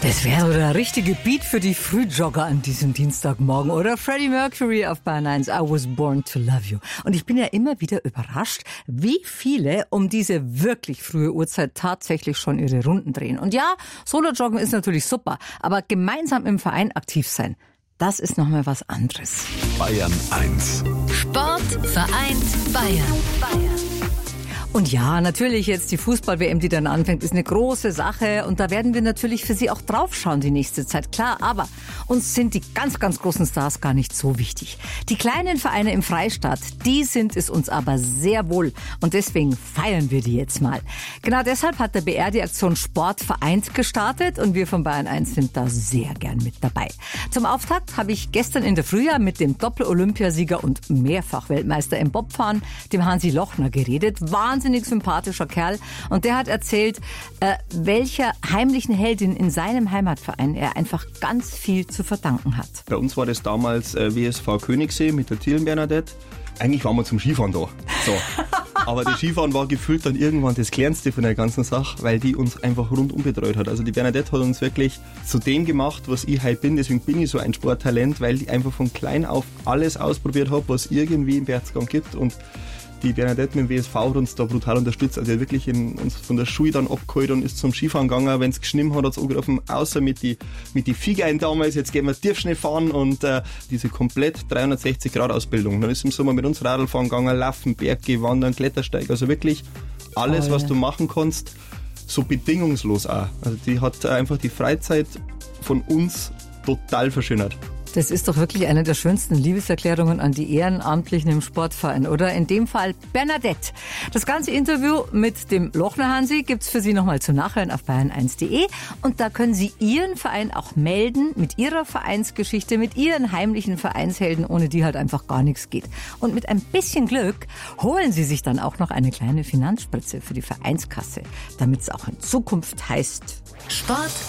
Das wäre so der richtige Beat für die Frühjogger an diesem Dienstagmorgen, oder? Freddie Mercury auf Bayern 1, I Was Born to Love You. Und ich bin ja immer wieder überrascht, wie viele um diese wirklich frühe Uhrzeit tatsächlich schon ihre Runden drehen. Und ja, Solo-Joggen ist natürlich super, aber gemeinsam im Verein aktiv sein, das ist nochmal was anderes. Bayern 1. Sport vereint Bayern. Und ja, natürlich jetzt die Fußball-WM, die dann anfängt, ist eine große Sache. Und da werden wir natürlich für Sie auch draufschauen die nächste Zeit. Klar, aber uns sind die ganz, ganz großen Stars gar nicht so wichtig. Die kleinen Vereine im Freistaat, die sind es uns aber sehr wohl. Und deswegen feiern wir die jetzt mal. Genau deshalb hat der BR die Aktion Sport vereint gestartet. Und wir von Bayern 1 sind da sehr gern mit dabei. Zum Auftakt habe ich gestern in der Früh mit dem Doppel-Olympiasieger und Mehrfach-Weltmeister im Bobfahren, dem Hansi Lochner, geredet. Wahnsinnig sympathischer Kerl. Und der hat erzählt, welcher heimlichen Heldin in seinem Heimatverein er einfach ganz viel zu verdanken hat. Bei uns war das damals WSV Königssee mit der Thielen Bernadette. Eigentlich waren wir zum Skifahren da. So. Aber das Skifahren war gefühlt dann irgendwann das Kleinste von der ganzen Sache, weil die uns einfach rundum betreut hat. Also die Bernadette hat uns wirklich zu dem gemacht, was ich heute bin. Deswegen bin ich so ein Sporttalent, weil ich einfach von klein auf alles ausprobiert habe, was irgendwie im Berchtesgaden gibt. Und die Bernadette mit dem WSV hat uns da brutal unterstützt. Also wirklich uns von der Schule dann abgeholt und ist zum Skifahren gegangen. Wenn es geschnitten hat, hat es angerufen, außer mit die Viegein damals, jetzt gehen wir Tiefschnee fahren und diese komplett 360-Grad-Ausbildung. Dann ist im Sommer mit uns Radl fahren gegangen, Laufen, Berge, Wandern, Klettersteig. Also wirklich alles, was du machen kannst, so bedingungslos auch. Also die hat einfach die Freizeit von uns total verschönert. Das ist doch wirklich eine der schönsten Liebeserklärungen an die Ehrenamtlichen im Sportverein, oder? In dem Fall Bernadette. Das ganze Interview mit dem Lochner Hansi gibt's für Sie nochmal zum Nachhören auf bayern1.de. Und da können Sie Ihren Verein auch melden mit Ihrer Vereinsgeschichte, mit Ihren heimlichen Vereinshelden, ohne die halt einfach gar nichts geht. Und mit ein bisschen Glück holen Sie sich dann auch noch eine kleine Finanzspritze für die Vereinskasse, damit es auch in Zukunft heißt: Sport